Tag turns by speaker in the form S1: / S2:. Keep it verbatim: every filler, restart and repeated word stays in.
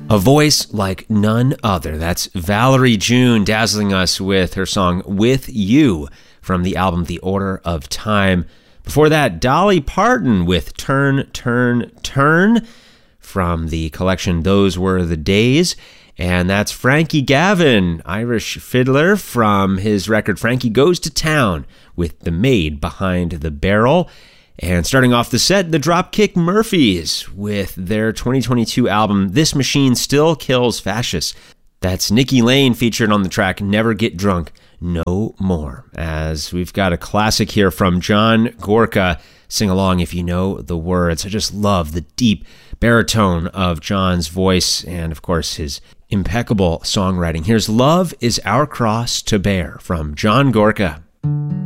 S1: A voice like none other. That's Valerie June dazzling us with her song With You from the album The Order of Time. Before that, Dolly Parton with Turn, Turn, Turn from the collection Those Were the Days. And that's Frankie Gavin, Irish fiddler, from his record Frankie Goes to Town with The Maid Behind the Barrel. And starting off the set, the Dropkick Murphys with their twenty twenty-two album, This Machine Still Kills Fascists. That's Nikki Lane featured on the track Never Get Drunk No More. As we've got a classic here from John Gorka. Sing along if you know the words. I just love the deep baritone of John's voice and, of course, his impeccable songwriting. Here's Love is Our Cross to Bear from John Gorka.